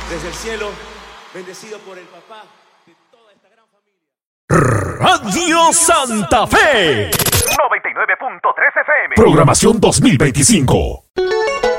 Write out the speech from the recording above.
desde el cielo, bendecido por el papá de toda esta gran familia. Radio Santa Fe 99.3 FM. Programación 2025.